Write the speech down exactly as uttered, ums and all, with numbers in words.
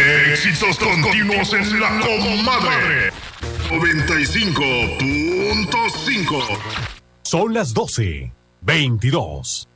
Éxitos continuos en la comadre. noventa y cinco punto cinco. Son las doce, veintidós.